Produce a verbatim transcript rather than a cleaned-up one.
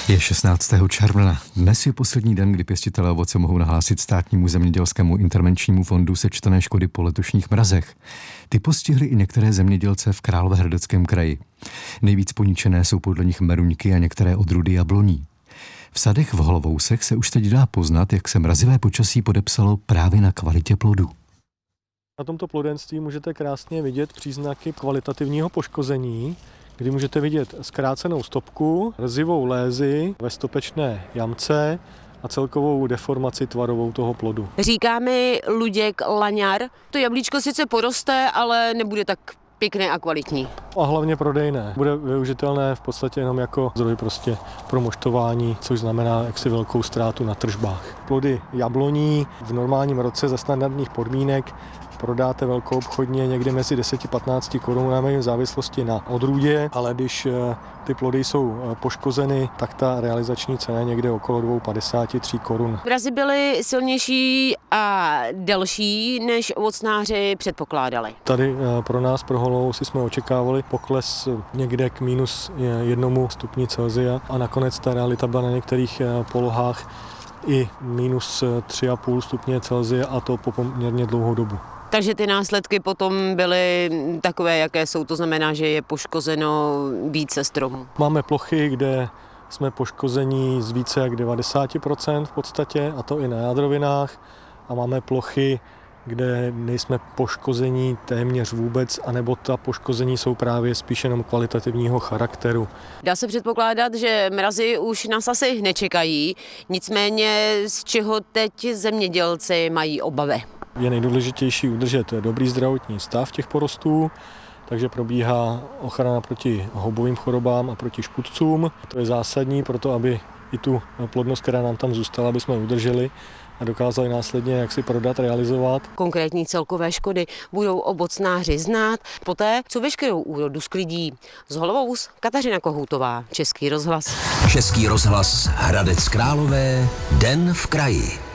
Je šestnáctého června. Dnes je poslední den, kdy pěstitelé ovoce mohou nahlásit Státnímu zemědělskému intervenčnímu fondu sečtené škody po letošních mrazech. Ty postihly i některé zemědělce v Královéhradeckém kraji. Nejvíc poničené jsou podle nich meruňky a některé odrůdy jabloní. V sadech v Holovousech se už teď dá poznat, jak se mrazivé počasí podepsalo právě na kvalitě plodu. Na tomto plodenství můžete krásně vidět příznaky kvalitativního poškození, kdy můžete vidět zkrácenou stopku, rzivou lézi ve stopečné jamce a celkovou deformaci tvarovou toho plodu. Říká mi Luděk Laňar, to jablíčko sice poroste, ale nebude tak pěkné a kvalitní. A hlavně prodejné. Bude využitelné v podstatě jenom jako zdroj prostě pro moštování, což znamená jaksi velkou ztrátu na tržbách. Plody jabloní v normálním roce za standardních podmínek prodáte velkoobchodně někde mezi deset až patnáct korunami v závislosti na odrůdě, ale když ty plody jsou poškozeny, tak ta realizační cena je někde okolo dvě stě padesát tři korun. Mrazy byly silnější a delší, než ovocnáři předpokládali. Tady pro nás, pro Holovousy, jsme očekávali pokles někde k minus jednomu stupni Celsia a nakonec ta realita byla na některých polohách i minus tři a půl stupně Celsia, a to po poměrně dlouhou dobu. Takže ty následky potom byly takové, jaké jsou, to znamená, že je poškozeno více stromů. Máme plochy, kde jsme poškození z více jak devadesát procent v podstatě, a to i na jádrovinách, a máme plochy, kde nejsme poškození téměř vůbec, anebo ta poškození jsou právě spíš jenom kvalitativního charakteru. Dá se předpokládat, že mrazy už nás asi nečekají, nicméně z čeho teď zemědělci mají obavy? Je nejdůležitější udržet dobrý zdravotní stav těch porostů, takže probíhá ochrana proti houbovým chorobám a proti škůdcům. To je zásadní pro to, aby i tu plodnost, která nám tam zůstala, aby jsme udrželi a dokázali následně jak si prodat, realizovat. Konkrétní celkové škody budou ovocnáři znát poté, co veškerou úrodu sklidí. Z Holovous Kateřina Kohoutová, Český rozhlas. Český rozhlas Hradec Králové, Den v kraji.